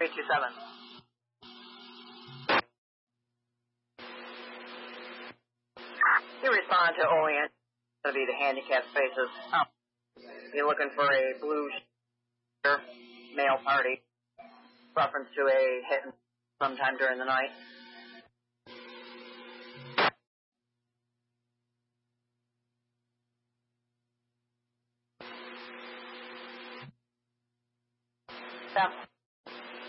327. You respond to Olean. It's going to be the handicap spaces. You're looking for a blue male party. Reference to a hit sometime during the night. Stop.